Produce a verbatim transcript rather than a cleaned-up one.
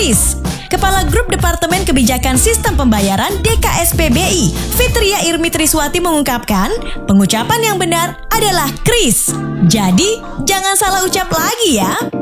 Kris. Kepala Grup Departemen Kebijakan Sistem Pembayaran D K S P B I, Fitria Irmi Triswati mengungkapkan, pengucapan yang benar adalah Kris. Jadi, jangan salah ucap lagi ya.